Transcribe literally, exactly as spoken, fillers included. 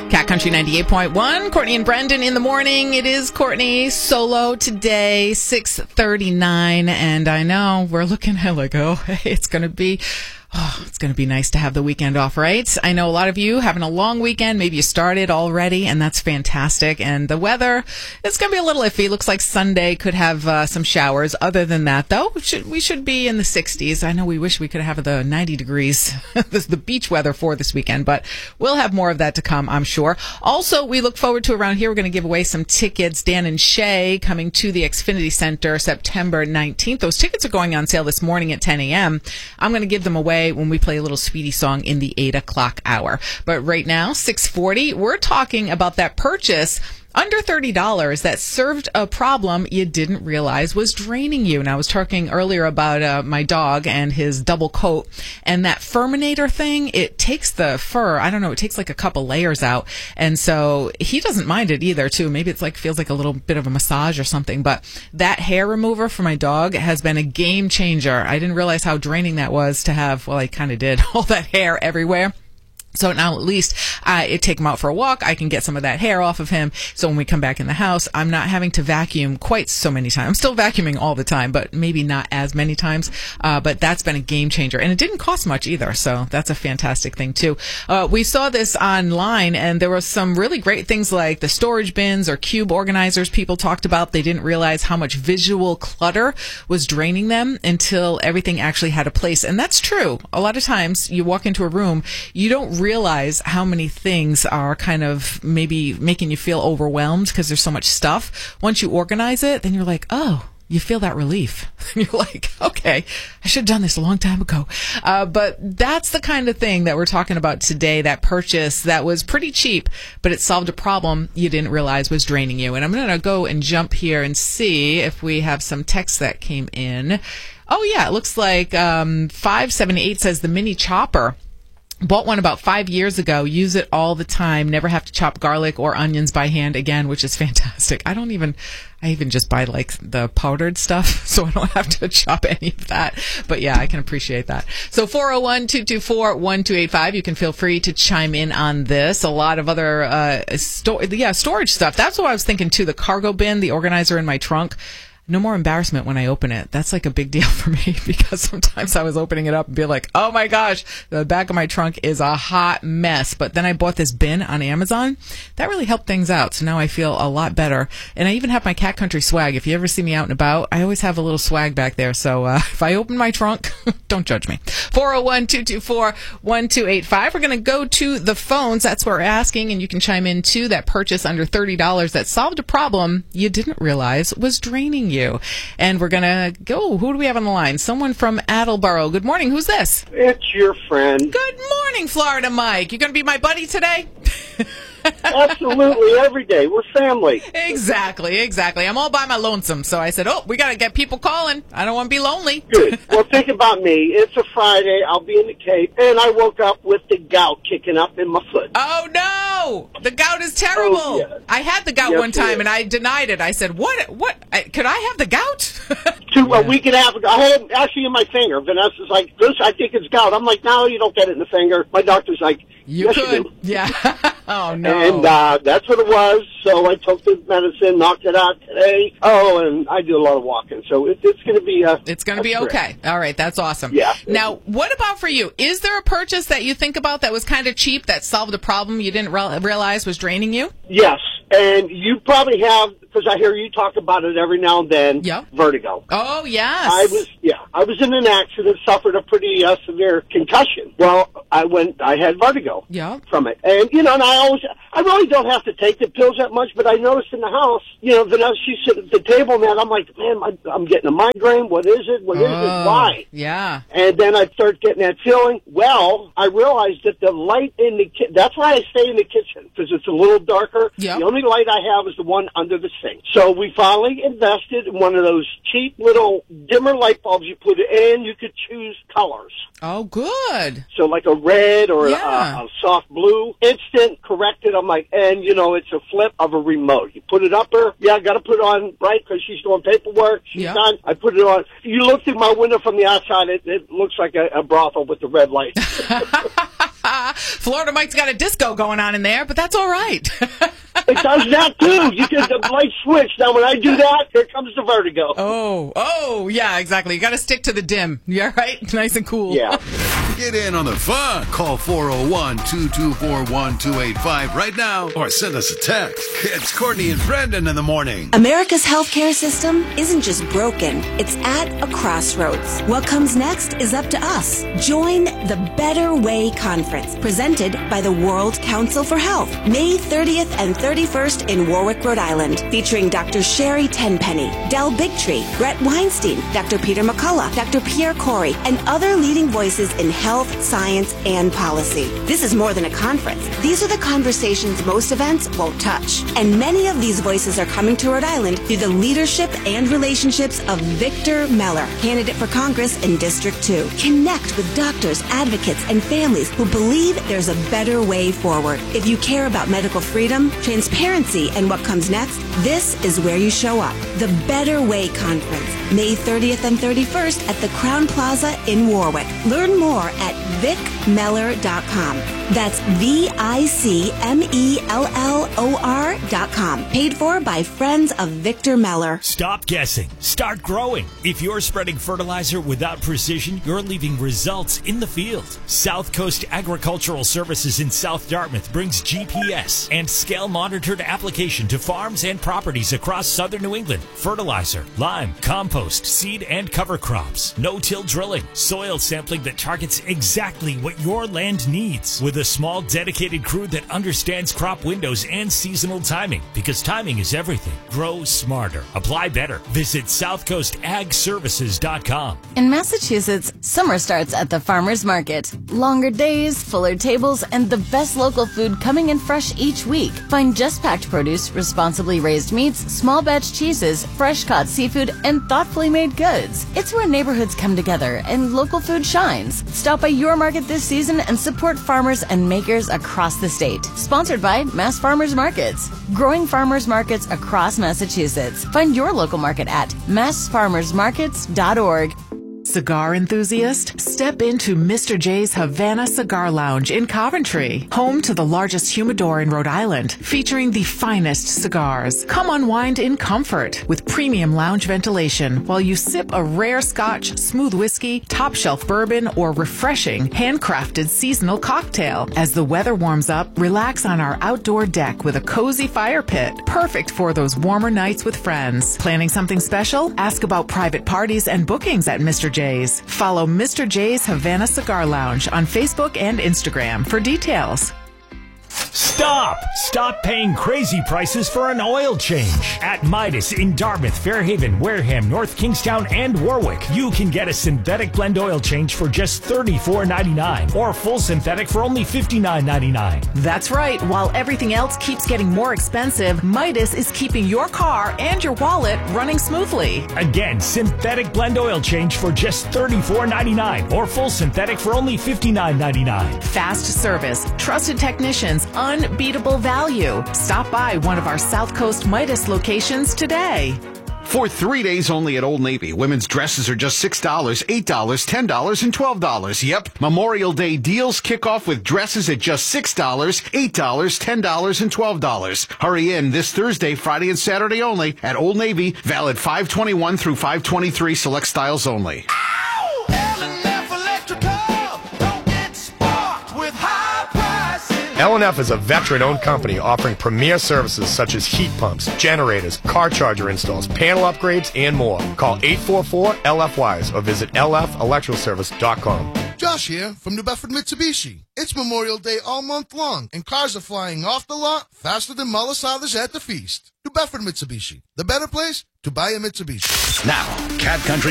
Cat Country ninety-eight point one, Courtney and Brendan in the morning. It is Courtney solo today, six thirty-nine, and I know we're looking at like, oh, hey, it's going to be... Oh, it's going to be nice to have the weekend off, right? I know a lot of you having a long weekend. Maybe you started already, and that's fantastic. And the weather, it's going to be a little iffy. Looks like Sunday could have uh, some showers. Other than that, though, we should, we should be in the sixties. I know we wish we could have the ninety degrees, the beach weather for this weekend, but we'll have more of that to come, I'm sure. Also, we look forward to around here, we're going to give away some tickets. Dan and Shay coming to the Xfinity Center September nineteenth. Those tickets are going on sale this morning at ten a.m. I'm going to give them away when we play a little Speedy song in the eight o'clock hour. But right now, six forty, we're talking about that purchase under thirty dollars that served a problem you didn't realize was draining you. And I was talking earlier about uh, my dog and his double coat, and that Furminator thing, it takes the fur, I don't know, it takes like a couple layers out. And so he doesn't mind it either, too. Maybe it's like, feels like a little bit of a massage or something. But that hair remover for my dog has been a game changer. I didn't realize how draining that was to have, well, I kind of did, all that hair everywhere. So now at least I uh, take him out for a walk. I can get some of that hair off of him. So when we come back in the house, I'm not having to vacuum quite so many times. I'm still vacuuming all the time, but maybe not as many times. Uh, but that's been a game changer. And it didn't cost much either. So that's a fantastic thing too. Uh, we saw this online, and there were some really great things like the storage bins or cube organizers people talked about. They didn't realize how much visual clutter was draining them until everything actually had a place. And that's true. A lot of times you walk into a room, you don't realize how many things are kind of maybe making you feel overwhelmed because there's so much stuff. Once you organize it, then you're like, oh, you feel that relief. You're like, okay, I should have done this a long time ago. Uh, but that's the kind of thing that we're talking about today, that purchase that was pretty cheap, but it solved a problem you didn't realize was draining you. And I'm going to go and jump here and see if we have some text that came in. Oh, yeah, it looks like um, five seventy-eight says the mini chopper. Bought one about five years ago. Use it all the time. Never have to chop garlic or onions by hand again, which is fantastic. I don't even, I even just buy like the powdered stuff, so I don't have to chop any of that. But yeah, I can appreciate that. So four oh one, two two four, one two eight five. You can feel free to chime in on this. A lot of other, uh, sto- yeah, storage stuff. That's what I was thinking too. The cargo bin, the organizer in my trunk. No more embarrassment when I open it. That's like a big deal for me, because sometimes I was opening it up and be like, oh my gosh, the back of my trunk is a hot mess. But then I bought this bin on Amazon. That really helped things out. So now I feel a lot better. And I even have my Cat Country swag. If you ever see me out and about, I always have a little swag back there. So uh, if I open my trunk, don't judge me. four oh one, two two four, one two eight five. We're going to go to the phones. That's what we're asking. And you can chime in too. That purchase under thirty dollars that solved a problem you didn't realize was draining you. You. And we're going to go. Who do we have on the line? Someone from Attleboro. Good morning. Who's this? It's your friend. Good morning, Florida Mike. You going to be my buddy today? Absolutely, every day. We're family. Exactly, exactly. I'm all by my lonesome, so I said, oh, we got to get people calling. I don't want to be lonely. Good. Well, think about me. It's a Friday. I'll be in the Cape, and I woke up with the gout kicking up in my foot. Oh, no! The gout is terrible. Oh, yeah. I had the gout yes, one time, and I denied it. I said, what? What? I, could I have the gout? Two, yeah. A week and a half ago. I had it actually in my finger. Vanessa's like, this, I think it's gout. I'm like, no, you don't get it in the finger. My doctor's like, you yes, could. You do. Yeah. Oh, no. And uh, that's what it was. So I took the medicine, knocked it out today. Oh, and I do a lot of walking. So it, it's going to be uh, It's going to be okay. All right. That's awesome. Yeah. Now, what about for you? Is there a purchase that you think about that was kind of cheap that solved a problem you didn't re- realize was draining you? Yes. And you probably have, because I hear you talk about it every now and then, yep. Vertigo. Oh, yes. I was, yeah, I was in an accident, suffered a pretty uh, severe concussion. Well, I went, I had vertigo yep. from it. And, you know, and I always, I really don't have to take the pills that much, but I noticed in the house, you know, Vanessa, she's sitting at the table, and I'm like, man, I, I'm getting a migraine. What is it? What is oh, it? Why? Yeah. And then I start getting that feeling. Well, I realized that the light in the kitchen, that's why I stay in the kitchen, because it's a little darker. Yep. The only light I have is the one under the sink. nothing. So we finally invested in one of those cheap little dimmer light bulbs you put in. You could choose colors. Oh, good. So like a red or Yeah. a, a soft blue. Instant corrected. I'm like, and you know, it's a flip of a remote. You put it up her. Yeah, I got to put it on right because she's doing paperwork. She's Yeah. done. I put it on. You look through my window from the outside, it, it looks like a, a brothel with the red light. Florida Mike's got a disco going on in there, but that's all right. It does that too. You get the light switch. Now when I do that, here comes the vertigo. Oh, oh, yeah, exactly. You got to stick to the dim. Yeah, right? Nice and cool. Yeah. Get in on the fun. Call four oh one, two two four, one two eight five right now or send us a text. It's Courtney and Brendan in the morning. America's healthcare system isn't just broken, it's at a crossroads. What comes next is up to us. Join the Better Way Conference, presented by the World Council for Health, May thirtieth and thirty-first in Warwick, Rhode Island, featuring Doctor Sherry Tenpenny, Del Bigtree, Brett Weinstein, Doctor Peter McCullough, Doctor Pierre Corey, and other leading voices in health, science, and policy. This is more than a conference. These are the conversations most events won't touch. And many of these voices are coming to Rhode Island through the leadership and relationships of Victor Meller, candidate for Congress in District two. Connect with doctors, advocates, and families who believe there's a better way forward. If you care about medical freedom, transparency, and what comes next, this is where you show up. The Better Way Conference, May thirtieth and thirty-first at the Crown Plaza in Warwick. Learn more at vic meller dot com. That's V I C M E L L O R dot com. Paid for by Friends of Victor Meller. Stop guessing. Start growing. If you're spreading fertilizer without precision, you're leaving results in the field. South Coast Agricultural Services in South Dartmouth brings G P S and scale-monitored application to farms and properties across southern New England. Fertilizer, lime, compost, seed, and cover crops. No-till drilling. Soil sampling that targets exactly what your land needs. With a small, dedicated crew that understands crop windows and seasonal timing. Because timing is everything. Grow smarter. Apply better. Visit south coast ag services dot com. In Massachusetts, summer starts at the farmer's market. Longer days, fuller tables, and the best local food coming in fresh each week. Find just packed produce, responsibly raised meats, small batch cheeses, fresh caught seafood, and thoughtfully made goods. It's where neighborhoods come together and local food shines. Stop by your market this season and support farmers and makers across the state. Sponsored by Mass Farmers Markets. Growing farmers markets across Massachusetts. Find your local market at mass farmers markets dot org. Cigar enthusiast? Step into Mister J's Havana Cigar Lounge in Coventry, home to the largest humidor in Rhode Island, featuring the finest cigars. Come unwind in comfort with premium lounge ventilation while you sip a rare Scotch, smooth whiskey, top shelf bourbon, or refreshing handcrafted seasonal cocktail. As the weather warms up, relax on our outdoor deck with a cozy fire pit, perfect for those warmer nights with friends. Planning something special? Ask about private parties and bookings at Mister J's. Follow Mister J's Havana Cigar Lounge on Facebook and Instagram for details. Stop! Stop paying crazy prices for an oil change. At Midas in Dartmouth, Fairhaven, Wareham, North Kingstown, and Warwick, you can get a synthetic blend oil change for just thirty-four ninety-nine or full synthetic for only fifty-nine ninety-nine. That's right. While everything else keeps getting more expensive, Midas is keeping your car and your wallet running smoothly. Again, synthetic blend oil change for just thirty-four ninety-nine or full synthetic for only fifty-nine ninety-nine. Fast service, trusted technicians, unbeatable value. Stop by one of our South Coast Midas locations today. For three days only at Old Navy, women's dresses are just six dollars, eight dollars, ten dollars, and twelve dollars. Yep, Memorial Day deals kick off with dresses at just six dollars, eight dollars, ten dollars, and twelve dollars. Hurry in this Thursday, Friday, and Saturday only at Old Navy, valid five twenty-one through five twenty-three, select styles only. L and F is a veteran-owned company offering premier services such as heat pumps, generators, car charger installs, panel upgrades, and more. Call eight four four L F Y S or visit L F electrical service dot com. Josh here from New Bedford Mitsubishi. It's Memorial Day all month long, and cars are flying off the lot faster than malasadas at the feast. New Bedford Mitsubishi, the better place to buy a Mitsubishi. Now, Cat Country